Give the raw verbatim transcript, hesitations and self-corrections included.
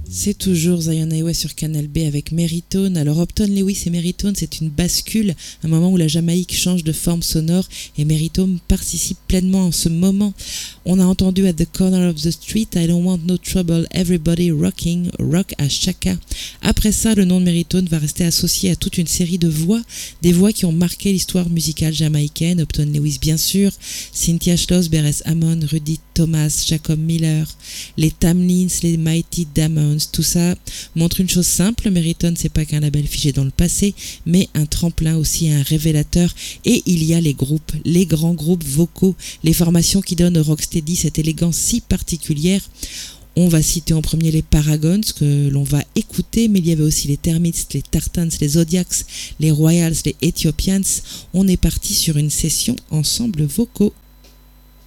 C'est toujours Zion Highway sur Canal B avec Merritone. Alors Upton Lewis et Merritone, c'est une bascule, un moment où la Jamaïque change de forme sonore et Merritone participe pleinement en ce moment. On a entendu At the Corner of the Street, I Don't Want No Trouble, Everybody Rocking, Rock à Chaka. Après ça, le nom de Merritone va rester associé à toute une série de voix, des voix qui ont marqué l'histoire musicale jamaïcaine. Upton Lewis bien sûr, Cynthia Schloss, Beres Hammond, Rudy Thomas, Jacob Miller, les Tamlins, les Mighty Damons. Tout ça montre une chose simple, Merritone c'est pas qu'un label figé dans le passé, mais un tremplin aussi, un révélateur. Et il y a les groupes, les grands groupes vocaux, les formations qui donnent au rocksteady cette élégance si particulière. On va citer en premier les Paragons que l'on va écouter, mais il y avait aussi les Termites, les Tartans, les Zodiacs, les Royals, les Ethiopians. On est parti sur une session ensemble vocaux.